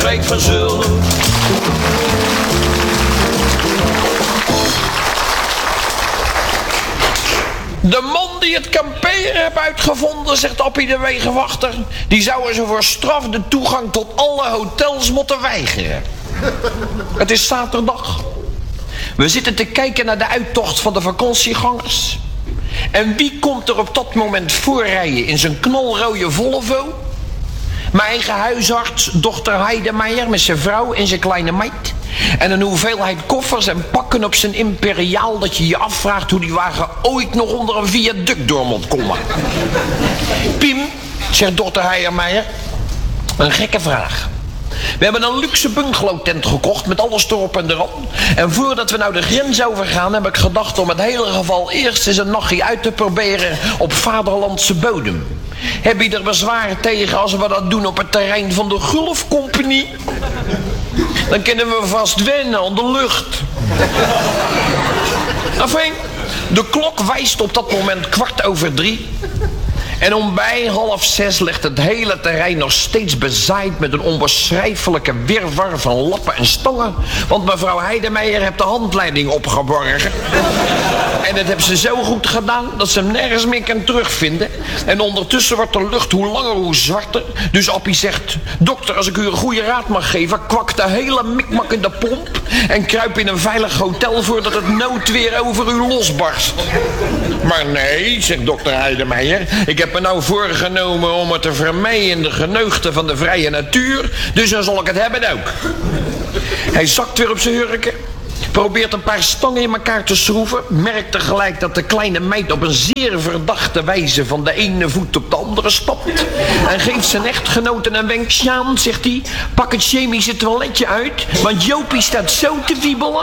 week van zullen. De man die het kamperen heeft uitgevonden, zegt Appie de wegenwachter, die zou ze voor straf de toegang tot alle hotels moeten weigeren. Het is zaterdag. We zitten te kijken naar de uittocht van de vakantiegangers. En wie komt er op dat moment voorrijden in zijn knalrode Volvo? Mijn eigen huisarts, dokter Heidemeijer, met zijn vrouw en zijn kleine meid. En een hoeveelheid koffers en pakken op zijn imperiaal dat je je afvraagt hoe die wagen ooit nog onder een viaduct door moet komen. Piem, zegt dokter Heidemeijer, een gekke vraag. We hebben een luxe bungalowtent gekocht met alles erop en eraan. En voordat we nou de grens overgaan heb ik gedacht om het hele geval eerst eens een nachtje uit te proberen op vaderlandse bodem. Heb je er bezwaar tegen als we dat doen op het terrein van de Gulf Company? Dan kunnen we vast wennen aan de lucht. Enfin, de klok wijst op dat moment 3:15. En om bij 5:30 ligt het hele terrein nog steeds bezaaid met een onbeschrijfelijke wirwar van lappen en stangen. Want mevrouw Heidemeijer heeft de handleiding opgeborgen. En dat heeft ze zo goed gedaan dat ze hem nergens meer kan terugvinden. En ondertussen wordt de lucht hoe langer hoe zwarter. Dus Appie zegt, dokter, als ik u een goede raad mag geven, kwak de hele mikmak in de pomp en kruip in een veilig hotel voordat het noodweer over u losbarst. Maar nee, zegt dokter Heidemeijer, ik heb me nou voorgenomen om het te vermijden in de geneugten van de vrije natuur, dus dan zal ik het hebben ook. Hij zakt weer op zijn hurken, probeert een paar stangen in elkaar te schroeven, merkt tegelijk dat de kleine meid op een zeer verdachte wijze van de ene voet op de andere stapt en geeft zijn echtgenoten een wenk. Sjaan, zegt hij, pak het chemische toiletje uit, want Jopie staat zo te wiebelen.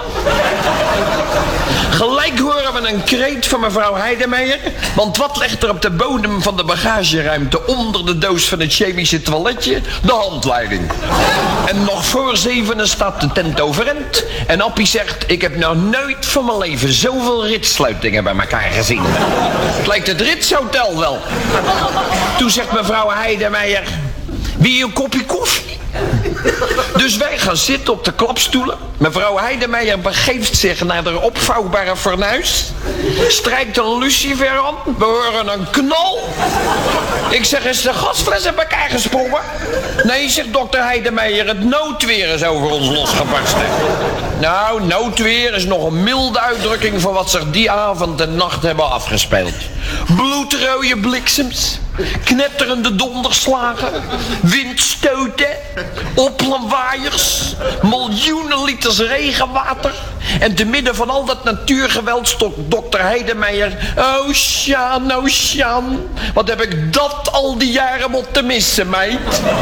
Gelijk horen we een kreet van mevrouw Heidemeijer, want wat ligt er op de bodem van de bagageruimte onder de doos van het chemische toiletje? De handleiding. En nog voor 7 staat de tent overeind en Appie zegt, ik heb nog nooit van mijn leven zoveel ritsluitingen bij elkaar gezien. Het lijkt het Ritshotel wel. Toen zegt mevrouw Heidemeijer, wie een kopje koffie? Dus wij gaan zitten op de klapstoelen. Mevrouw Heidemeijer begeeft zich naar de opvouwbare fornuis, strijkt een lucifer aan, we horen een knal. Ik zeg, is de gasfles in elkaar gesprongen? Nee, zegt dokter Heidemeijer, het noodweer is over ons losgebarsten. Nou, noodweer is nog een milde uitdrukking voor wat zich die avond en nacht hebben afgespeeld. Bloedrode bliksems, knetterende donderslagen, windstoten, oplandwaaiers, miljoenen liters regenwater. En te midden van al dat natuurgeweld stond dokter Heidemeijer. Oh Sjaan, wat heb ik dat al die jaren moeten missen, meid.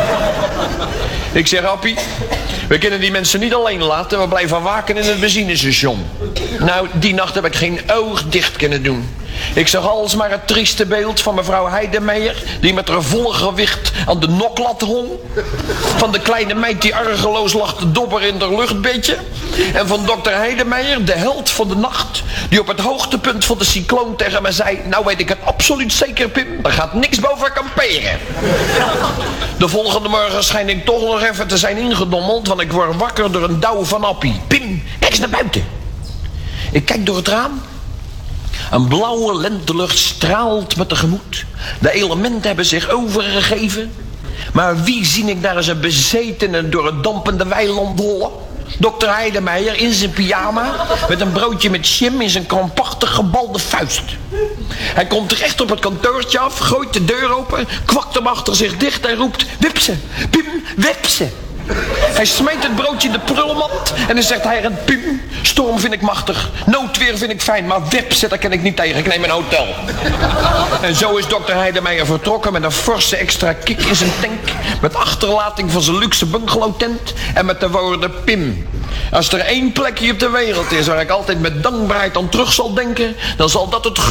Ik zeg, Appie, we kunnen die mensen niet alleen laten, we blijven waken in het benzinestation. Nou, die nacht heb ik geen oog dicht kunnen doen. Ik zag alsmaar het trieste beeld van mevrouw Heidemeijer, die met haar volle gewicht aan de noklat hong. Van de kleine meid die argeloos lag te dobberen in haar luchtbedje. En van dokter Heidemeijer, de held van de nacht, die op het hoogtepunt van de cycloon tegen me zei, nou weet ik het absoluut zeker, Pim, er gaat niks boven kamperen. De volgende morgen schijn ik toch nog even te zijn ingedommeld, want ik word wakker door een douw van Appie. Pim, kijk eens naar buiten. Ik kijk door het raam. Een blauwe lentelucht straalt me tegemoet. De elementen hebben zich overgegeven. Maar wie zie ik daar als een bezetene door het dampende weiland hollen? Dokter Heidemeijer in zijn pyjama, met een broodje met jam in zijn krampachtig gebalde vuist. Hij komt recht op het kantoortje af, gooit de deur open, kwakt hem achter zich dicht en roept, wipse, Pim, wipse. Hij smijt het broodje in de prullenmand en dan zegt hij, Pim, storm vind ik machtig, noodweer vind ik fijn, maar wipse, daar kan ik niet tegen, ik neem een hotel. En zo is dokter Heidemeijer vertrokken met een forse extra kick in zijn tank, met achterlating van zijn luxe bungalowtent en met de woorden, Pim, als er één plekje op de wereld is waar ik altijd met dankbaarheid aan terug zal denken, dan zal dat het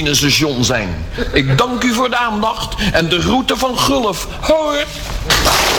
Gulf-benzinestation zijn. Ik dank u voor de aandacht en de groeten van Gulf. Hoor!